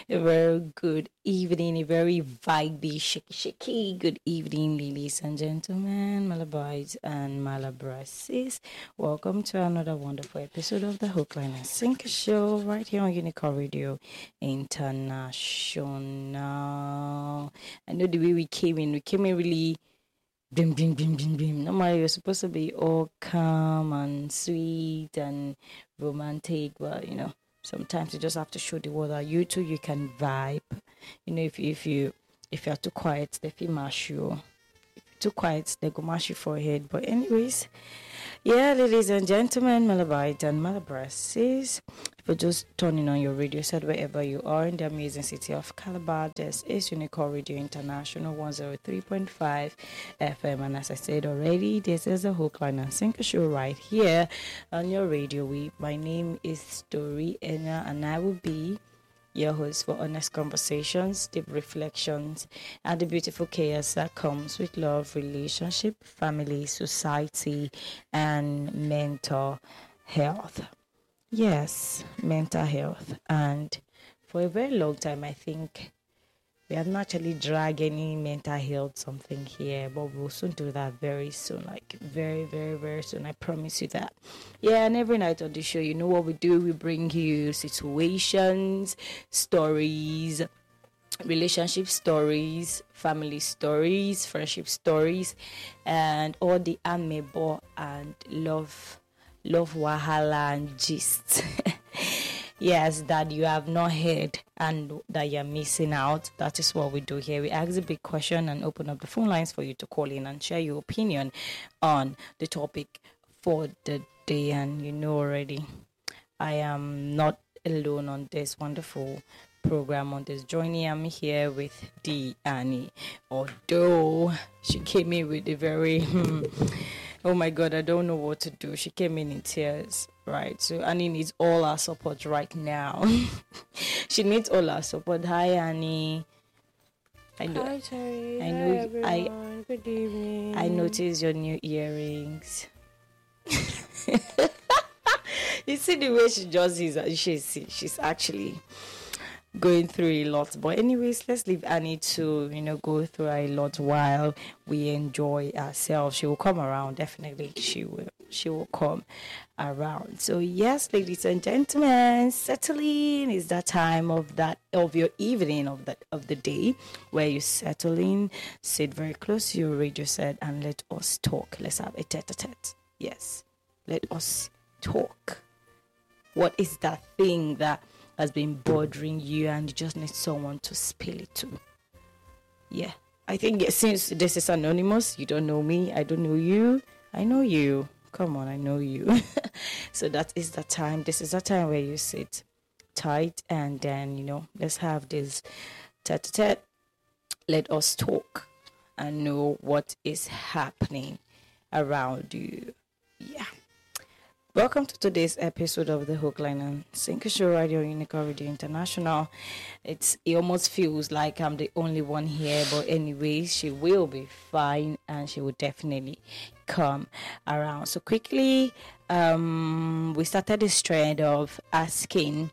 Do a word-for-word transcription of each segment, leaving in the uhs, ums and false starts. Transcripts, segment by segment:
A very good evening, a very vibey, shaky, shaky. Good evening, ladies and gentlemen, Malabites and Malabrasis. Welcome to another wonderful episode of the Hookline and Sinker Show right here on Unicorn Radio International. I know the way we came in, we came in really bim, bim, bim, bim, bim. Normally, you're supposed to be all calm and sweet and romantic, but you know. Sometimes you just have to show the world that you too you can vibe. You know, if if you if you're too quiet, they feel mash you. If you're too quiet, they go mash you forehead. But anyways, yeah, ladies and gentlemen, Malabite and Malabrasis, if you're just turning on your radio set wherever you are in the amazing city of Calabar, this is Unicorn Radio International one oh three point five F M. And as I said already, this is a Hookline and Sinker Show right here on your radio wave. My name is Story Enya, and I will be your host for honest conversations, deep reflections, and the beautiful chaos that comes with love, relationship, family, society, and mental health. Yes, mental health. And for a very long time, I think we have not actually dragged any mental health something here, but we'll soon do that very soon, like very, very, very soon. I promise you that. Yeah, and every night on the show, you know what we do? We bring you situations, stories, relationship stories, family stories, friendship stories, and all the amebo and love, love wahala and gist. Yes, that you have not heard and that you're missing out. That is what we do here. We ask a big question and open up the phone lines for you to call in and share your opinion on the topic for the day. And you know already, I am not alone on this wonderful program, on this journey. I'm here with D. Annie. Although she came in with a very, hmm, oh my God, I don't know what to do. She came in in tears. Right, so Annie needs all our support right now. She needs all our support. Hi, Annie. I know. Hi, Terry. I know. Hi, everyone. I, Good evening. I noticed your new earrings. You see the way she just is. She's she's actually going through a lot. But anyways, let's leave Annie to, you know, go through a lot while we enjoy ourselves. She will come around. Definitely, she will. She will come around. So yes, ladies and gentlemen, settle in. Is that time of that of your evening of that of the day where you settle in, sit very close to your radio set, and let us talk. Let's have a tete-a-tete. Yes, let us talk. What is that thing that has been bothering you and you just need someone to spill it to? Yeah, I think since this is anonymous, you don't know me, I don't know you, I know you. Come on, I know you. So that is the time. This is the time where you sit tight and then, you know, let's have this tete-a-tete. Let us talk and know what is happening around you. Yeah. Welcome to today's episode of the Hookline and Sinker Show Radio Unicorn Radio International. It's it almost feels like I'm the only one here, but anyways, she will be fine and she will definitely come around. So quickly, um, we started this trend of asking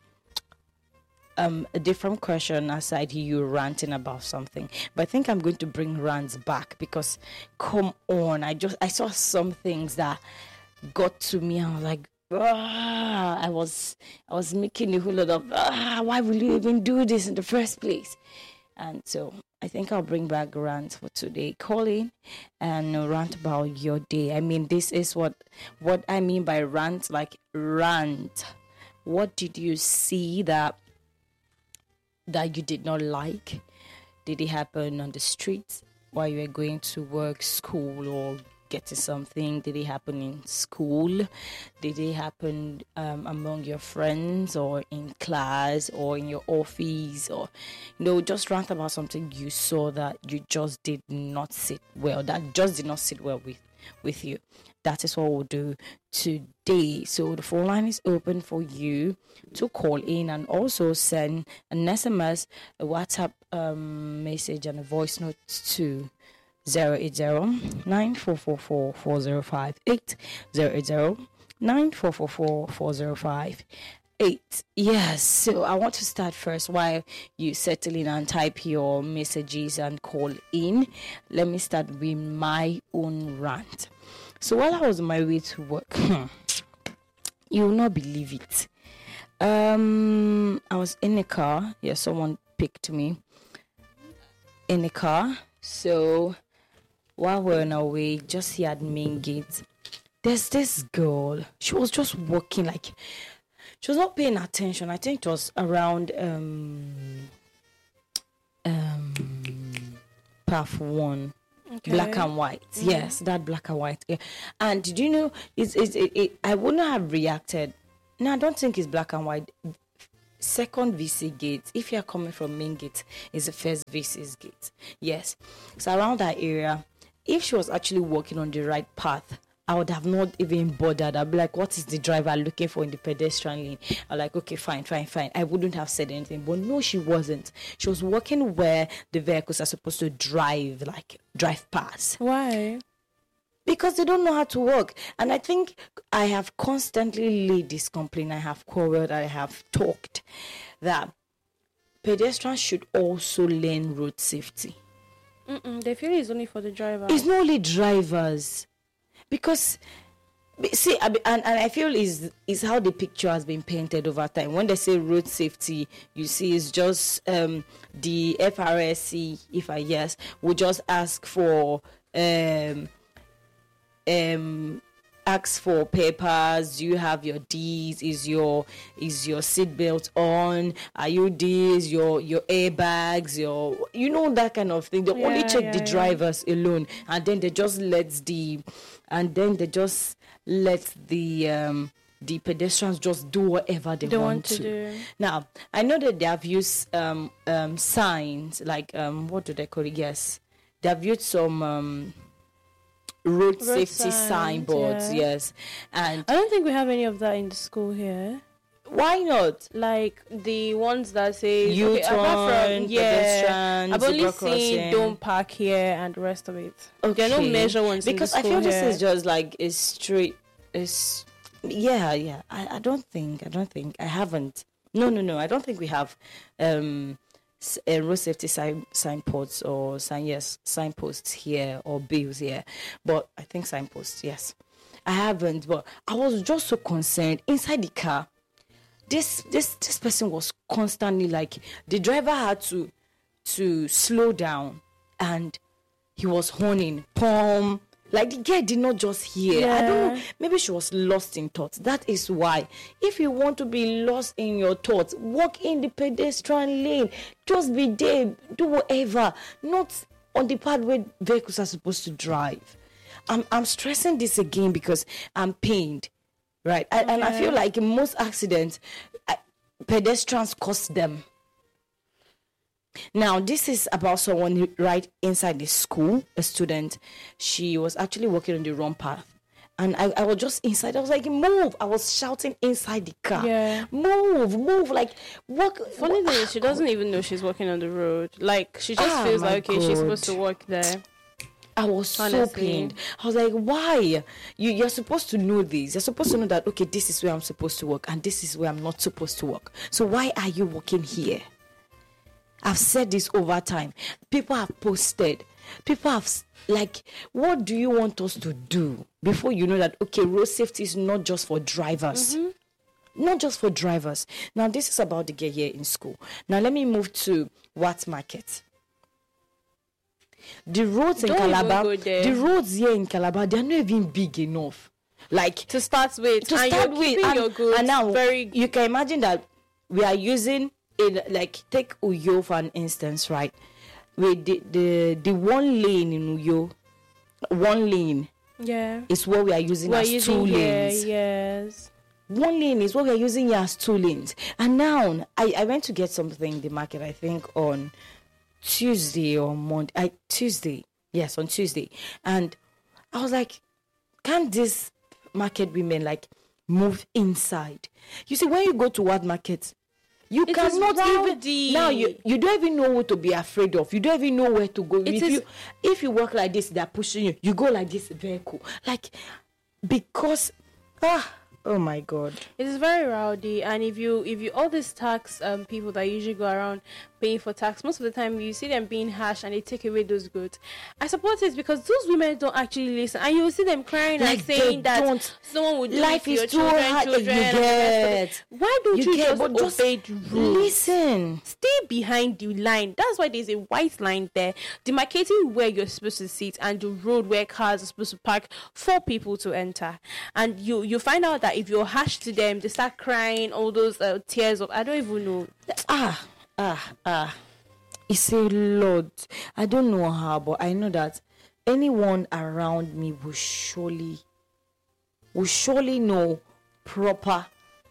um a different question aside you ranting about something. But I think I'm going to bring rants back because come on, I just I saw some things that got to me. I was like, ah, I was I was making a whole lot of ah, why will you even do this in the first place? And so I think I'll bring back rant for today. Call in and rant about your day. I mean, this is what what I mean by rant, like rant. What did you see that that you did not like? Did it happen on the streets while you were going to work, school, or getting something? Did it happen in school? Did it happen um, among your friends or in class or in your office? Or, you know, just rant about something you saw that you just did not sit well, that just did not sit well with with you. That is what we'll do today. So the phone line is open for you to call in and also send an S M S, a WhatsApp um, message, and a voice note to zero eight zero nine four four four four zero five eight zero eight zero nine four four four four zero five Eight. Yes. So I want to start first while you settle in and type your messages and call in. Let me start with my own rant. So while I was on my way to work, you will not believe it. Um, I was in a car. Yeah, someone picked me in a car. So while we're on our way, just here at main gate, there's this girl. She was just walking like. She was not paying attention. I think it was around um, um, path one, okay. Black and white. Mm-hmm. Yes, that black and white. Yeah. And did you know, it's, it's, it, it, I wouldn't have reacted. No, I don't think it's black and white. Second V C gate, if you're coming from main gate, is the first V C's gate. Yes. So around that area, if she was actually walking on the right path, I would have not even bothered. I'd be like, what is the driver looking for in the pedestrian lane? I'm like, okay, fine, fine, fine. I wouldn't have said anything. But no, she wasn't. She was walking where the vehicles are supposed to drive, like drive past. Why? Because they don't know how to walk. And I think I have constantly laid this complaint. I have quarreled, I have talked that pedestrians should also learn road safety. Mm-mm, they feel it's only for the driver. It's not only drivers. Because, see, and, and I feel is is how the picture has been painted over time. When they say road safety, you see, it's just um, the F R S C, if I yes, will just ask for um, um, ask for papers. Do you have your D's? Is your is your seatbelt on? Are you D's? Your your airbags? Your you know that kind of thing. They yeah, only check yeah, the yeah. drivers alone, and then they just let the and then they just let the um the pedestrians just do whatever they, they want, want to. to do. Now I know that they have used um um signs like um what do they call it? Yes, they have used some um. Road, road safety signs, signboards, yeah. Yes, and I don't think we have any of that in the school here. Why not? Like the ones that say U-turn, okay, apart from, yeah, I've only seen don't park here and the rest of it. Okay, there are no measure ones because in the school I feel here. This is just like a straight. Is yeah, yeah. I, I don't think I don't think I haven't. No, no, no. I don't think we have. Um, Uh, road safety sign signposts or sign yes signposts here or bills here, but I think signposts yes. I haven't, but I was just so concerned inside the car. This this this person was constantly like the driver had to to slow down and he was horning, pom. Like the girl did not just hear. Yeah. I don't know. Maybe she was lost in thoughts. That is why. If you want to be lost in your thoughts, walk in the pedestrian lane. Just be there. Do whatever. Not on the part where vehicles are supposed to drive. I'm I'm stressing this again because I'm pained. Right? I, okay. And I feel like in most accidents, I, pedestrians cause them. Now, this is about someone right inside the school, a student. She was actually walking on the wrong path. And I, I was just inside. I was like, move. I was shouting inside the car. Yeah. Move, move. Like, walk. Funny walk, thing is, she doesn't even know she's walking on the road. Like, she just ah, feels like, okay, God. She's supposed to walk there. I was Honestly. so pained. I was like, why? You, you're supposed to know this. You're supposed to know that, okay, this is where I'm supposed to walk. And this is where I'm not supposed to walk. So why are you walking here? I've said this over time. People have posted. People have, like, what do you want us to do before you know that, okay, road safety is not just for drivers. Mm-hmm. Not just for drivers. Now, this is about the girl here in school. Now, let me move to Wat Market. The roads Don't in Calabar, the roads here in Calabar, they're not even big enough. Like, to start with. To and start you're with. And, your goods and now, very... you can imagine that we are using... In, like take Uyo for an instance, right? With the, the the one lane in Uyo, one lane, yeah, is what we are using we're as using two here, lanes. Yes, one lane is what we are using here as two lanes. And now I, I went to get something in the market. I think on Tuesday or Monday. I Tuesday, yes, on Tuesday, and I was like, can't this market women like move inside? You see, when you go to Wat Market. You it cannot even now. You, you don't even know what to be afraid of. You don't even know where to go. It if is, you if you walk like this, they're pushing you. You go like this vehicle, like because ah Oh my God. It is very rowdy, and if you if you all these tax um people that usually go around paying for tax, most of the time you see them being harsh and they take away those goods. I support it because those women don't actually listen, and you will see them crying like and saying that don't. someone would do life it to is your too children, hard. children, You get. Why don't you, you get, just, just obey the rules? Listen. Stay behind the line. That's why there's a white line there demarcating where you're supposed to sit and the road where cars are supposed to park for people to enter. And you you find out that if you're harsh to them, they start crying, all those uh, tears of I don't even know. Ah, ah, ah. It's a lot. I don't know how, but I know that anyone around me will surely, will surely know proper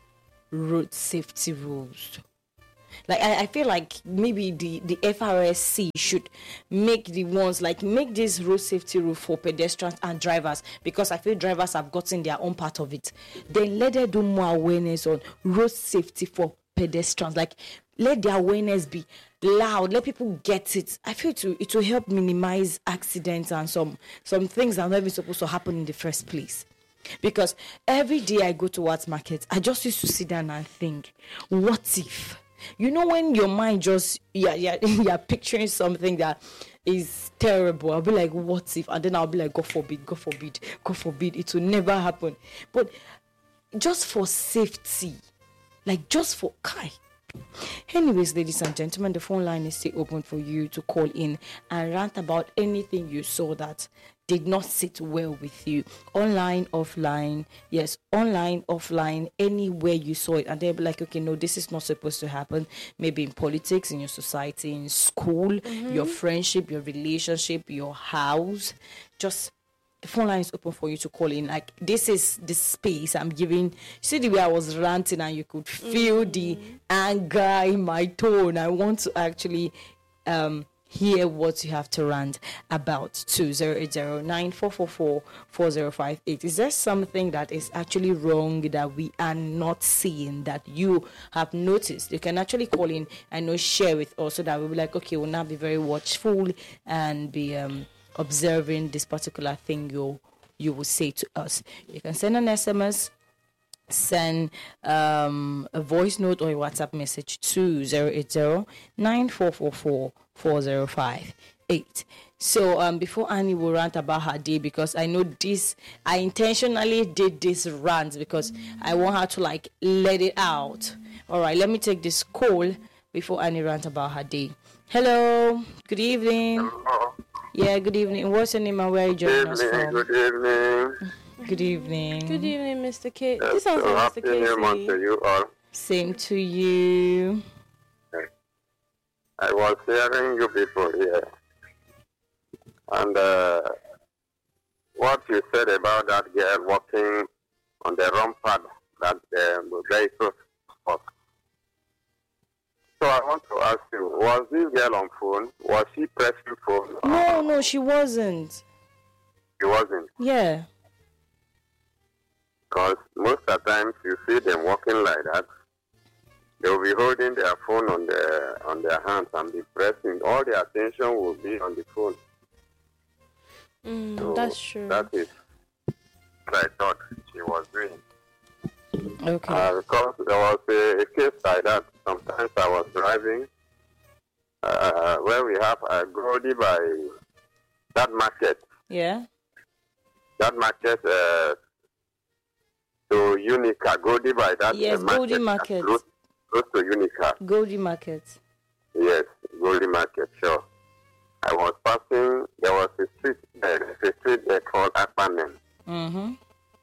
road safety rules. Like I, I feel like maybe the, the F R S C should make the ones like make this road safety rule for pedestrians and drivers, because I feel drivers have gotten their own part of it. Then let them do more awareness on road safety for pedestrians. Like let the awareness be loud. Let people get it. I feel to it will help minimize accidents and some some things that are not even supposed to happen in the first place. Because every day I go towards market, I just used to sit down and think, what if? You know, when your mind just yeah yeah you're picturing something that is terrible, I'll be like, what if? And then I'll be like, God forbid, God forbid, God forbid, it will never happen. But just for safety, like just for Kai. Anyways, ladies and gentlemen, the phone line is still open for you to call in and rant about anything you saw that did not sit well with you, online, offline. Yes, online, offline, anywhere you saw it, and they'll be like, okay, no, this is not supposed to happen. Maybe in politics, in your society, in school, mm-hmm. your friendship, your relationship, your house. Just the phone line is open for you to call in. Like, this is the space I'm giving. See the way I was ranting and you could feel mm-hmm. the anger in my tone. I want to actually um hear what you have to rant about. Two zero eight zero nine four four four four zero five eight. Is there something that is actually wrong that we are not seeing that you have noticed? You can actually call in and know, share with us, so that we'll be like, okay, we'll now be very watchful and be um observing this particular thing you you will say to us. You can send an S M S, send um a voice note or a WhatsApp message to zero eight zero nine four four four four zero five eight. So um before Annie will rant about her day, because I know this, I intentionally did this rant because I want her to like let it out. All right, let me take this call before Annie rant about her day. Hello, good evening. Hello. Yeah, good evening. What's your name and where are you joining us from? Good evening. Good evening. Good evening, Mister K. Yes, This sounds so like Mister happy new month K. to you all. Same to you. I was hearing you before here, and uh, what you said about that girl walking on the wrong path that the vehicle spot. So I want to ask you, was this girl on phone? Was she pressing phone? No, no, she wasn't. She wasn't? Yeah. Because most of the times you see them walking like that, they will be holding their phone on their on their hands and be pressing. All their attention will be on the phone. Mm, so that's true. That is what I thought she was doing. Okay. Uh, because there was a, a case like that. Sometimes I was driving uh, where we have a Grody by that market. Yeah. That market uh, to Unica. Grody by that yes, uh, market. Goldie Market. Close, close to Unica. Goldie Market. Yes, Goldie Market, sure. I was passing, there was a street there, a street there called Aquaman. Mm-hmm.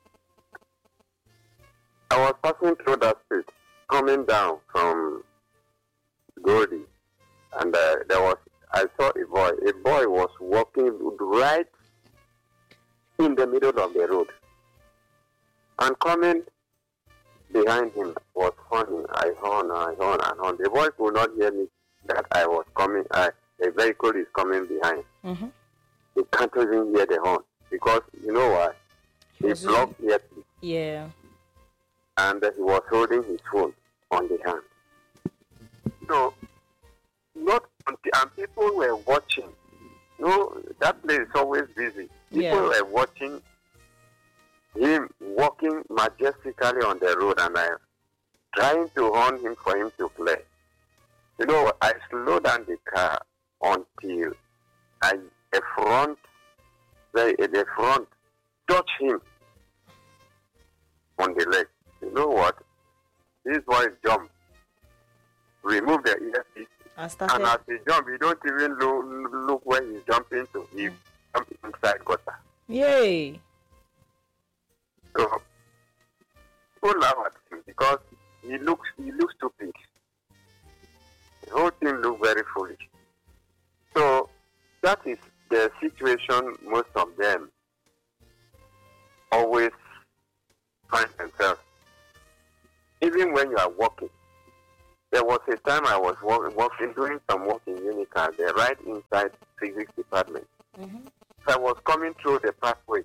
I was passing through that street, coming down from Goldie, and uh, there was, I saw a boy. A boy was walking right in the middle of the road, and coming behind him was horning. I horn, I horn, I horn. The boy could not hear me that I was coming. I, a vehicle is coming behind. Mm-hmm. He can't even hear the horn because you know why? He blocked the earpiece. Yeah. And he was holding his phone on the hand. So, not until, and people were watching. No, that place is always busy. People yeah. were watching him walking majestically physically on the road, and I'm trying to horn him for him to play. You know, I slowed down the car until I, the front, the, the front touched him on the leg. You know what? This boy jumped, remove the earpiece, and as he jumped, he don't even look, look where he's jumping to. He mm. jumped inside gutter. Yay! So, people laugh at him because he looks he looks stupid. The whole thing looks very foolish. So that is the situation most of them always find themselves. Even when you are walking. There was a time I was walk, walking, doing some work in Unica, they're right inside physics department. Mm-hmm. So I was coming through the pathway.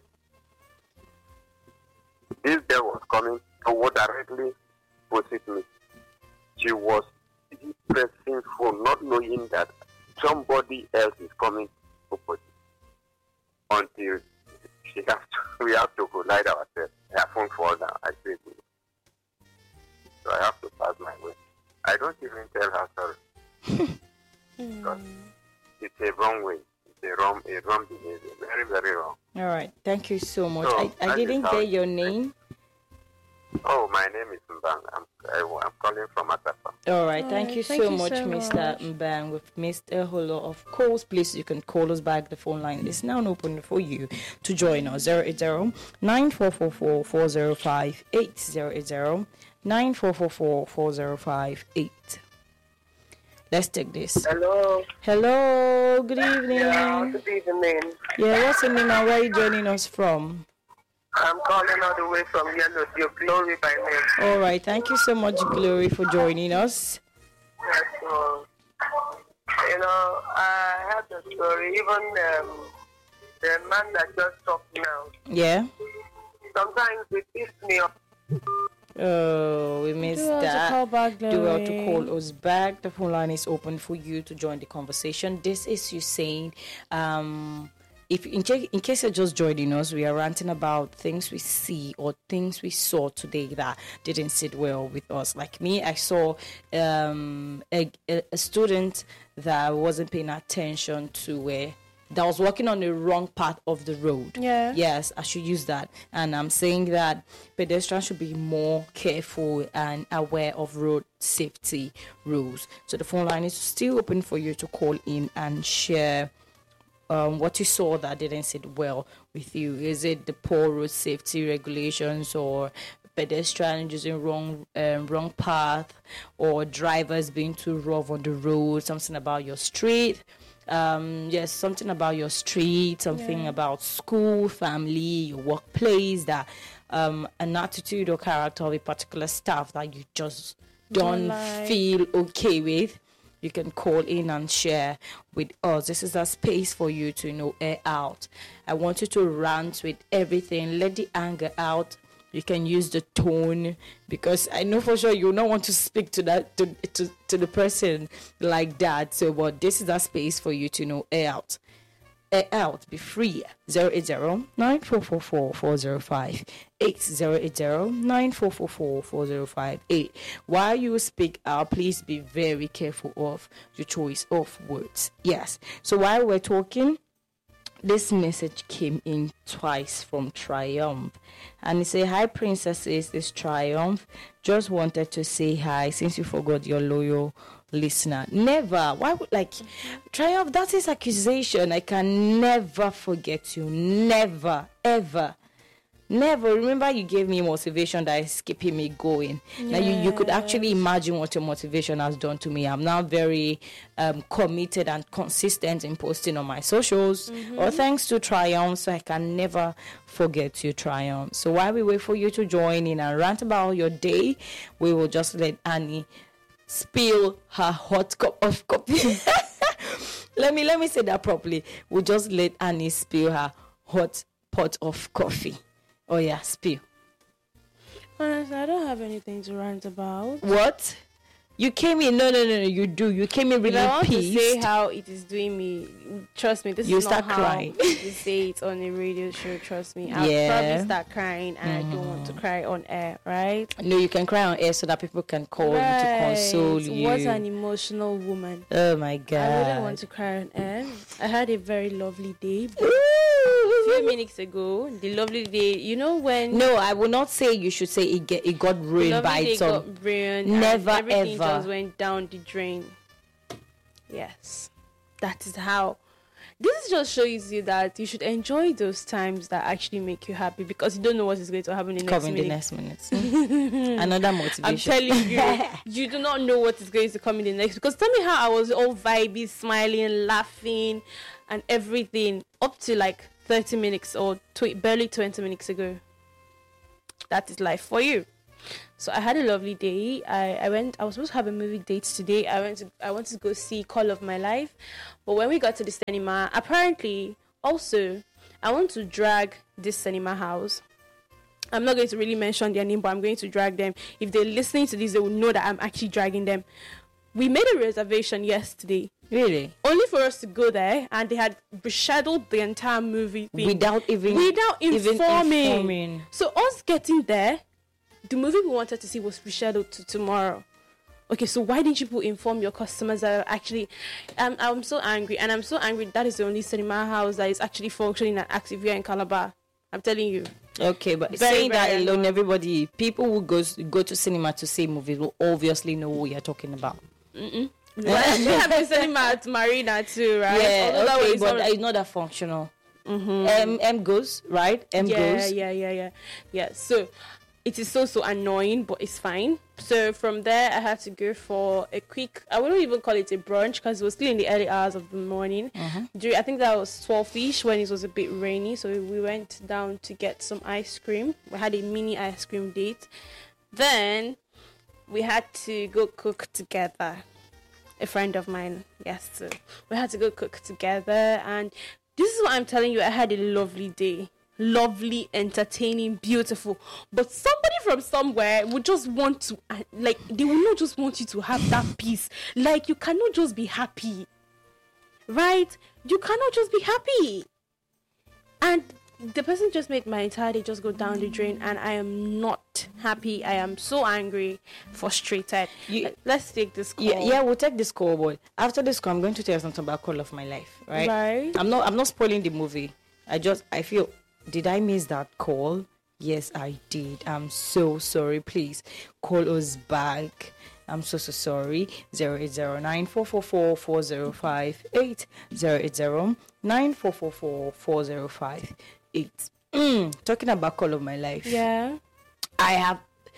This girl was coming toward directly opposite me. She was pressing phone, not knowing that somebody else is coming opposite. Until she has to, we have to collide ourselves. Her phone falls down. I say, so I have to pass my way. I don't even tell her sorry. Because it's a wrong way. It's a wrong, a wrong behavior. Very, very wrong. All right. Thank you so much. So, I, I didn't get your name. Oh, my name is Mbang. I'm, I, I'm calling from Atapa. All right. Thank right, you thank so you much, so Mister much. Mbang, with Mister Holo. Of course, please, you can call us back. The phone line is now open for you to join us. zero eight zero nine four four four four zero five eight zero eight zero nine four four four four zero five eight. Let's take this. Hello. Hello. Good evening. Yeah, good evening. Yeah, what's your name and where are you joining us from? I'm calling all the way from Yellow, your glory by name. All right. Thank you so much, Glory, for joining us. Yes, so, you know, I heard the story. Even um, the man that just talked now. Yeah. Sometimes it pissed me off. Oh, we missed Do well to that. call back, Do well to Glory. call us back. The phone line is open for you to join the conversation. This is you saying, um, if in, ca- in case you're just joining us, we are ranting about things we see or things we saw today that didn't sit well with us. Like me, I saw um, a, a, a student that wasn't paying attention to where that was walking on the wrong part of the road. Yeah. Yes, I should use that. And I'm saying that pedestrians should be more careful and aware of road safety rules. So the phone line is still open for you to call in and share um, what you saw that didn't sit well with you. Is it the poor road safety regulations, or pedestrians using wrong um, wrong path, or drivers being too rough on the road, something about your street? Um, yes, something about your street, something Yeah. about school, family, your workplace, that um, an attitude or character of a particular staff that you just don't Don't like. feel okay with. You can call in and share with us. This is a space for you to, you know, air out. I want you to rant with everything. Let the anger out. You can use the tone, because I know for sure you don't want to speak to that to, to, to the person like that. So, but this is a space for you to, you know, air out. Air out, be free. zero eight zero nine four four four four zero five eight zero eight zero nine four four four four zero five eight. While you speak out, please be very careful of your choice of words. Yes. So while we're talking, this message came in twice from Triumph, and it said, "Hi princesses, it's Triumph. Just wanted to say hi since you forgot your loyal listener." Never. Why would, like, Triumph? That is accusation. I can never forget you. Never, ever. Never. Remember, you gave me motivation that is keeping me going. Now you, you could actually imagine what your motivation has done to me. I'm now very um, committed and consistent in posting on my socials. Mm-hmm. Or thanks to Triumph, so I can never forget you, Triumph. So while we wait for you to join in and rant about your day, we will just let Annie spill her hot cup of coffee. let me let me say that properly. We'll just let Annie spill her hot pot of coffee. Oh yeah, spill. Honestly, I don't have anything to rant about. What? You came in. No, no, no, no. You do. You came in really If I want pissed. to say how it is doing me, trust me, this You is start not crying. how you say it on a radio show. Trust me, I'll Yeah. probably start crying, and I don't want to cry on air, right? No, you can cry on air so that people can call you to Right. console you. What an emotional woman. Oh my god. I wouldn't want to cry on air. I had a very lovely day. But a few minutes ago, the lovely day, you know when No, I will not say you should say it get it got the ruined lovely by day some. got ruined, and Never, everything ever. just went down the drain. Yes, that is how. This just shows you that you should enjoy those times that actually make you happy, because you don't know what is going to happen in the next Come in the minute. next minutes. Mm. Another motivation. I'm telling you, you do not know what is going to come in the next. Because tell me how I was all vibey, smiling, laughing, and everything up to like thirty minutes or tw- barely twenty minutes ago. That is life for you. So I had a lovely day. I, I went. I was supposed to have a movie date today. I went. To, I wanted to go see Call of My Life, but when we got to the cinema, apparently also I want to drag this cinema house. I'm not going to really mention their name, but I'm going to drag them. If they're listening to this, they will know that I'm actually dragging them. We made a reservation yesterday, Really? only for us to go there, and they had rescheduled the entire movie thing Without even without even informing. informing. So us getting there, the movie we wanted to see was rescheduled to tomorrow. Okay, so why didn't you people inform your customers that are actually... Um, I'm so angry, and I'm so angry that is the only cinema house that is actually functioning and active here in Calabar. I'm telling you. Okay, but Very, saying that very alone, annoying. everybody, people who goes go to cinema to see movies will obviously know what you're talking about. Mm-mm. We have a cinema at Marina too, right? Yeah, Although that okay, way but not- it's not that functional. Mhm. M M goes right. M yeah, goes. yeah, yeah, yeah, yeah. So it is so so annoying, but it's fine. So from there, I had to go for a quick. I wouldn't even call it a brunch because it was still in the early hours of the morning. During, I think that was twelve-ish when it was a bit rainy. So we went down to get some ice cream. We had a mini ice cream date. Then we had to go cook together. A friend of mine, yes. So we had to go cook together, and this is what I'm telling you. I had a lovely day. Lovely, entertaining, beautiful. But somebody from somewhere would just want to, uh, like, they will not just want you to have that peace. Like, you cannot just be happy. Right? You cannot just be happy. And the person just made my entire day just go down the drain, and I am not happy. I am so angry, frustrated. You- Let- Let's take this call. Yeah, yeah, we'll take this call, boy. After this call, I'm going to tell you something about Call of My Life, right? Right. I'm not. I'm not spoiling the movie. I just. I feel. Did I miss that call? Yes, I did. I'm so sorry. Please call us back. I'm so so sorry. Zero eight zero nine four four four four zero five eight zero eight zero nine four four four four zero five eight. Talking about Call of My Life. Yeah. I have.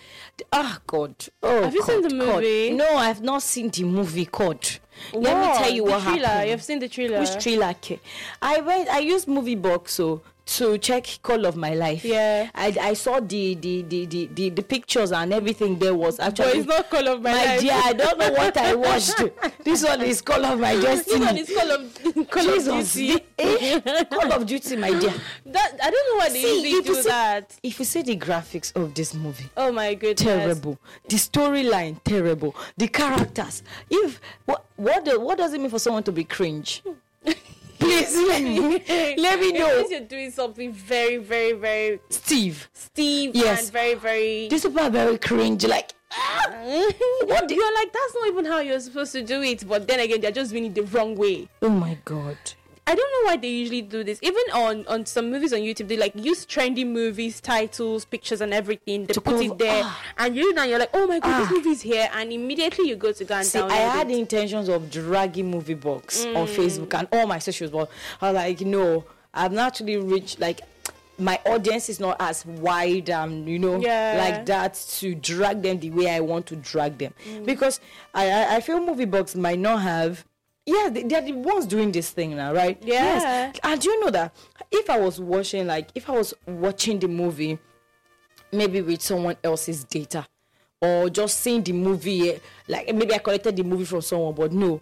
Oh God! Oh, Have you seen God, the God. movie? No, I have not seen the movie. God, let me What? tell you The what thriller. happened. You've seen the thriller. Which thriller? Ke? I went. I used Movie Box so to check Call of My Life. Yeah. I, I saw the the, the, the, the the pictures and everything. There was But actually. it's not Call of My, my Life. dear, I don't know what I watched. This one is Call of My Destiny. This one is Call of Call Jesus, of Duty. eh? Call of Duty, my dear. That I don't know why they See, usually if you do see- that. If you see the graphics of this movie, Oh my goodness. terrible. The storyline terrible. The characters. If what what do, what does it mean for someone to be cringe? Please let me let me It know. means you're doing something very, very, very Steve, Steve Yes. and very, very. these people are very cringe. Like ah, what you're like? That's not even how you're supposed to do it. But then again, they're just doing it the wrong way. oh my God. I don't know why they usually do this. Even on, on some movies on YouTube, they like use trendy movies, titles, pictures, and everything. They To put cover- it there, ah. and you know you're like, oh my god, Ah. this movie's here, and immediately you go to go and See, download I had it. intentions of dragging Movie Box Mm. on Facebook and all my socials, but I was like, no, I've not actually reached like my audience is not as wide, um, you know, Yeah. like that to drag them the way I want to drag them Mm. because I, I I feel Movie Box might not have. Yeah, they, they're the ones doing this thing now, right? Yeah. Yes. And you know that if I was watching, like, if I was watching the movie, maybe with someone else's data, or just seeing the movie, eh, like maybe I collected the movie from someone, but no,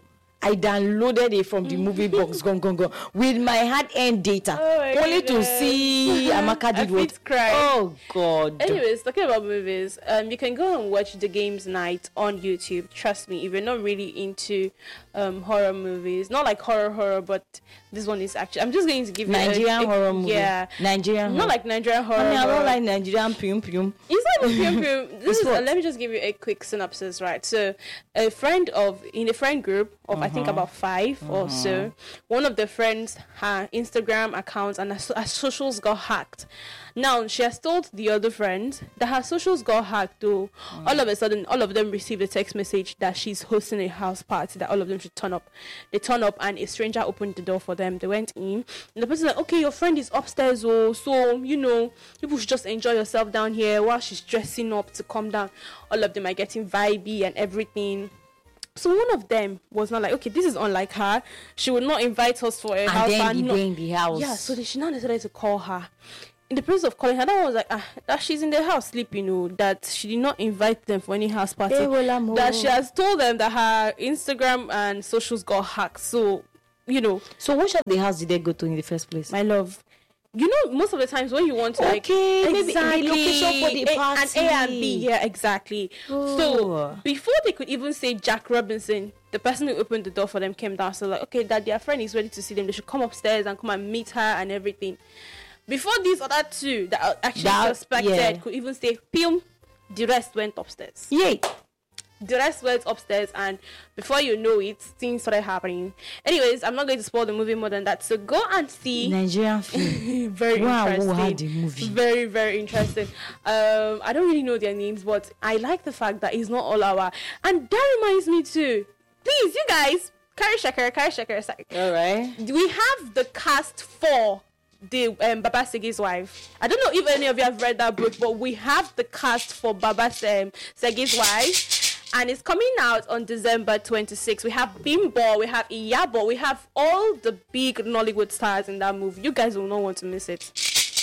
I downloaded it from the movie box, gone, gone, gone, with my hard-earned data, Oh my only to goodness. see Amaka I did fit what. cry. Oh God. Anyways, talking about movies, um, you can go and watch The Games Night on YouTube. Trust me, if you're not really into um horror movies, not like horror horror, but this one is actually. I'm just going to give you a- Nigerian a, horror movie. Yeah, Nigerian. not horror. like Nigerian horror. I mean, I horror. don't like Nigerian pium pium. It's not a pium pium. This It's is, uh, what? let me just give you a quick synopsis, right? So, a friend of in a friend group of I think about five or so, one of the friends' her Instagram accounts and her, so- her socials got hacked. Now she has told the other friend that her socials got hacked. Though all of a sudden, all of them received a text message that she's hosting a house party that all of them should turn up. They turn up and a stranger opened the door for them. They went in and the person like, okay, your friend is upstairs, oh, so you know, people should just enjoy yourself down here while she's dressing up to come down. All of them are getting vibey and everything. So one of them was not like, okay, this is unlike her. She would not invite us for a And house then party. the No. day in the house. Yeah, so they, she now decided to call her. In the process of calling her, that one was like, ah, that she's in the house sleeping, you know, that she did not invite them for any house party. Eh, well, I'm That all- she has told them that her Instagram and socials got hacked. So, you know, So which of the house did they go to in the first place? my love. You know, most of the times when you want to like Okay, maybe the location for the A- an A and party. B, yeah, exactly. Oh. So before they could even say Jack Robinson, the person who opened the door for them came down. So like, okay, that their friend is ready to see them. They should come upstairs and come and meet her and everything. Before these other two that are actually That- suspected yeah. could even say, "Pium," the rest went upstairs. Yay! The rest went upstairs, and before you know it, things started happening. Anyways, I'm not going to spoil the movie more than that. So go and see. Nigerian film. Very Wow, who interesting. had the movie? Very, very interesting. Um, I don't really know their names, but I like the fact that it's not all our. And that reminds me too. Please, you guys, carry shaker, carry shaker. Sorry. All right. We have the cast for the um, Baba Segi's wife. I don't know if any of you have read that book, but we have the cast for Baba um, Segi's wife. And it's coming out on December twenty-sixth. We have Bimbo, we have Iyabo, we have all the big Nollywood stars in that movie. You guys will not want to miss it.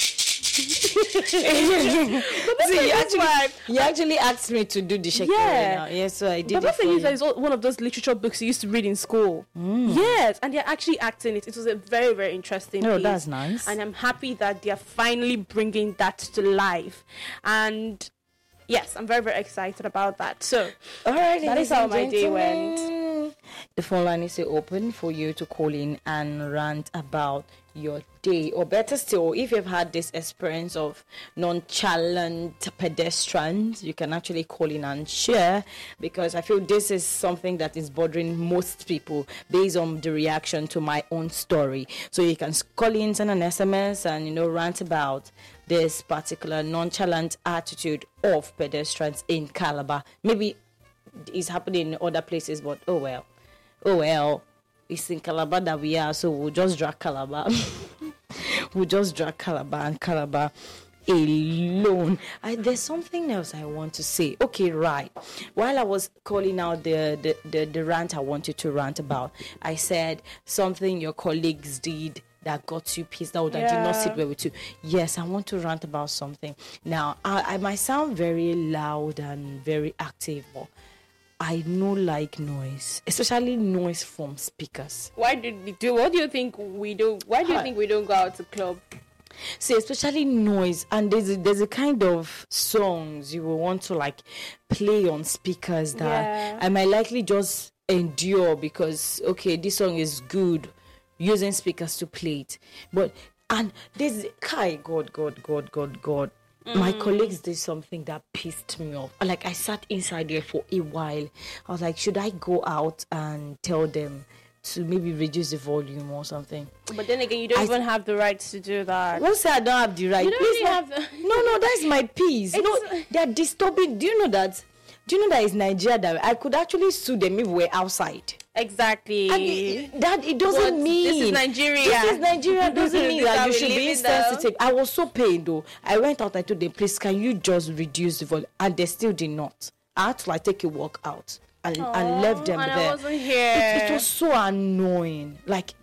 So you actually, you actually asked me to do the shakira Yeah. now. Yes, so I did Baba it for you. Segi's is one of those literature books you used to read in school. Yes, and they're actually acting it. It was a very, very interesting Oh, piece. that's nice. And I'm happy that they're finally bringing that to life. And yes, I'm very, very excited about that. So, All right, that is ladies how and my day went. gentlemen. The phone line is still open for you to call in and rant about your day, or better still, if you've had this experience of nonchalant pedestrians, you can actually call in and share, because I feel this is something that is bothering most people based on the reaction to my own story. So you can call in, send an S M S, and you know, rant about this particular nonchalant attitude of pedestrians in Calabar. Maybe it's happening in other places, but oh well, oh well, it's in Calabar that we are, so we'll just drag Calabar. we'll just drag Calabar and Calabar alone. I, there's something else I want to say. Okay, right. While I was calling out the, the, the, the rant I wanted to rant about, I said something your colleagues did that got you pissed out, that did not Yeah. sit well with you. Yes, I want to rant about something. Now, I, I might sound very loud and very active, but I no like noise, especially noise from speakers. why did we do? What do you think we do? Why do you Hi. think we don't go out to club? See, especially noise, and there's a, there's a kind of songs you will want to like play on speakers that Yeah. I might likely just endure because okay, this song is good, using speakers to play it. But and there's Kai, God, God, God, God, God. My colleagues did something that pissed me off. Like I sat inside there for a while. I was like, should I go out and tell them to maybe reduce the volume or something? But then again, you don't I- even have the rights to do that. Won't say I don't have the right. You don't Please really no. have the- No, no, that's my piece. No, It's- they are disturbing. Do you know that? Do you know that it's Nigeria that I could actually sue them if we're outside? Exactly. And it, that it doesn't But mean this is Nigeria. This is Nigeria doesn't This mean is that how you we should live be in now. insensitive. I was so pained though. I went out and told them, please, can you just reduce the volume? And they still did not. I had to like take a walk out and, and left them and I there. wasn't It, here. it was so annoying. Like,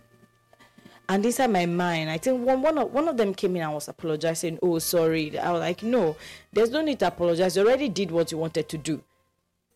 and inside my mind, I think one one of one of them came in and was apologizing. Oh, sorry. I was like, no, there's no need to apologize. You already did what you wanted to do.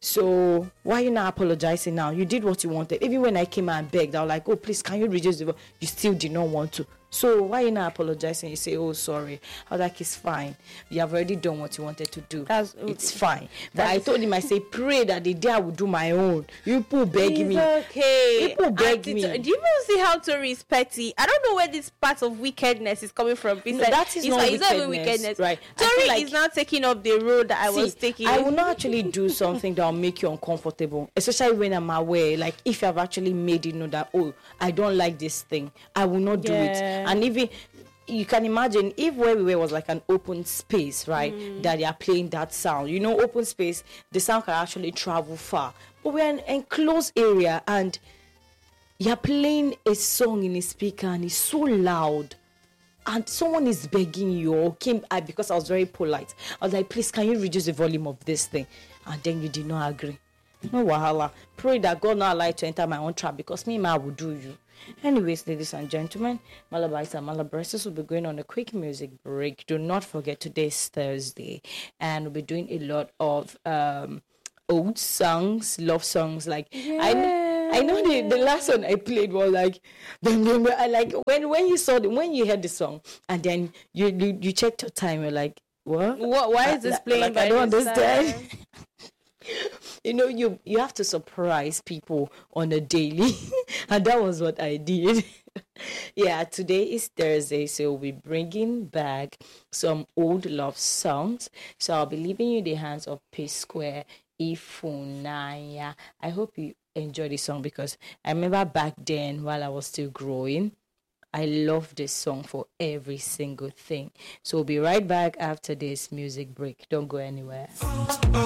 So why are you not apologizing now? You did what you wanted. Even when I came and begged, I was like, oh, please, can you reduce the volume? You still did not want to. So why are you not apologizing? You say, oh, sorry. I was like, it's fine. You have already done what you wanted to do. That's- it's fine. But I told him, I say, pray that the day I will do my own. You people beg It's me. okay. People beg Auntie me. To- do you even see how Tori is petty? I don't know where this part of wickedness is coming from. It's No, like- that is it's not like- it's not even wickedness, wickedness. right? I Tori feel like- is now taking up the road that I was See, taking. I will not actually do something that will make you uncomfortable, especially when I'm aware. Like if you have actually made it know that, oh, I don't like this thing, I will not do it. Yeah. And even you can imagine if where we were was like an open space, right? That they are playing that sound. You know, open space, the sound can actually travel far. But we're in an enclosed area and you're playing a song in a speaker and it's so loud. And someone is begging you, or came I because I was very polite. I was like, please, can you reduce the volume of this thing? And then you did not agree. No wahala. Pray that God not allow you to enter my own trap because me, ma, will do you. Anyways, ladies and gentlemen, Malabites and Malabresses will be going on a quick music break. Do not forget today's Thursday, and we'll be doing a lot of um old songs, love songs. Like I, I know the, the last one I played was like, bam, bam, bam. I like when when you saw the when you heard the song, and then you you, you checked your time. You're like, what? What? Why is this Like- playing? Like, by I don't this understand. time? You know, you you have to surprise people on a daily, and that was what I did. Yeah, today is Thursday, so we'll be bringing back some old love songs. So I'll be leaving you in the hands of P Square Ifunaya. I hope you enjoy this song because I remember back then while I was still growing, I love this song for every single thing. So we'll be right back after this music break. Don't go anywhere.